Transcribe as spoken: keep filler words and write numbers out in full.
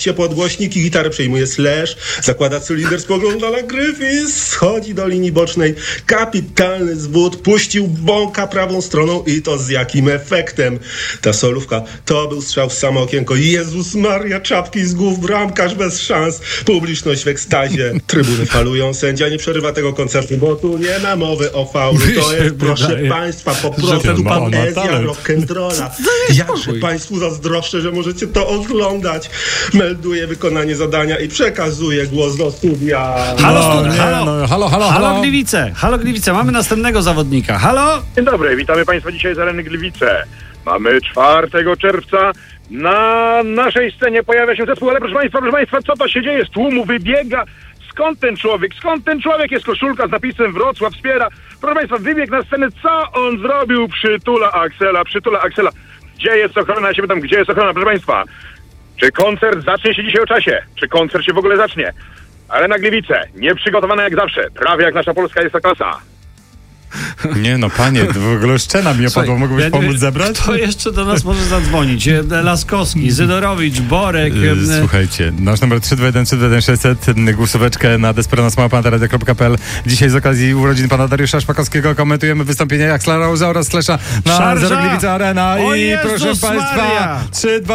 się podgłośniki, gitarę przejmuje Slash, zakłada cylinder, spogląda na Gryfis, schodzi do linii bocznej, kapitalny zwód, puścił bąka prawą stroną i to z jakim efektem. Ta solówka to był strzał w samo okienko. Jezus Maria, czapki z głów, bramkarz bez szans, publiczność w ekstazie, trybuny falują, sędzia nie przerywa tego koncertu, bo tu nie ma mowy o faulu, to jest, proszę państwa, po prostu poezja rock'n'rolla. Jakże państwu zazdroszczę, że możecie to oglądać. Melduję wykonanie zadania i przekazuję głos do studia. Halo, No, studio, nie, halo. no, halo, halo, Halo halo. Gliwice, halo Gliwice, mamy następnego zawodnika. Halo? Dzień dobry, witamy Państwa dzisiaj z Areny Gliwice. Mamy czwartego czerwca. Na naszej scenie pojawia się zespół, ale proszę Państwa, proszę Państwa, co to się dzieje? Z tłumu wybiega. Skąd ten człowiek? Skąd ten człowiek? Jest koszulka z napisem Wrocław wspiera. Proszę Państwa, wybiegł na scenę. Co on zrobił? Przytula Aksela, przytula Aksela. Gdzie jest ochrona? Ja się pytam, gdzie jest ochrona? Proszę Państwa, czy koncert zacznie się dzisiaj o czasie? Czy koncert się w ogóle zacznie? Arena Gliwice, nieprzygotowana jak zawsze. Prawie jak nasza polska jest ta klasa. Nie no, panie, w ogóle szczena mi opadła, mógłbyś ja nie pomóc wiem, zebrać? Kto jeszcze do nas może zadzwonić? E, Laskowski, Zydorowicz, Borek. Yy, e, Słuchajcie, nasz numer trzy dwa jeden trzy dwa jeden sześćset, głosóweczkę na desperonas małpa anteradia kropka p l. Dzisiaj z okazji urodzin pana Dariusza Szpakowskiego komentujemy wystąpienie Axla Rose'a oraz Slasha na Szarża! Zero Gliwice Arena O i Jezus proszę państwa, Maria! trzy dwa